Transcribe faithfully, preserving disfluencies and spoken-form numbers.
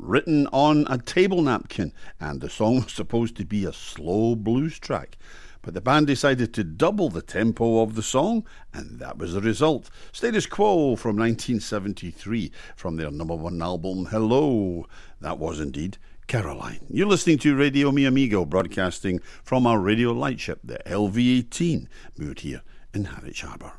written on a table napkin, and the song was supposed to be a slow blues track. But the band decided to double the tempo of the song, and that was the result. Status Quo from nineteen seventy-three, from their number one album, Hello. That was indeed Caroline. You're listening to Radio Mi Amigo, broadcasting from our radio lightship, the L V eighteen, moored here in Harwich Harbour.